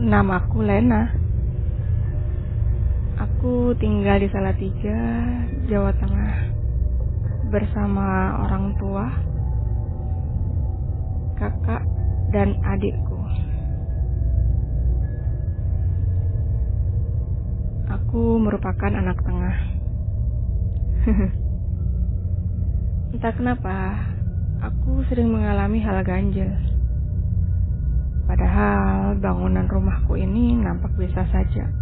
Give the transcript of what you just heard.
Namaku Lena. Aku tinggal di Salatiga, Jawa Tengah, bersama orang tua, kakak, dan adikku. Aku merupakan anak tengah. Entah kenapa, aku sering mengalami hal ganjil. Padahal bangunan rumahku ini nampak biasa saja.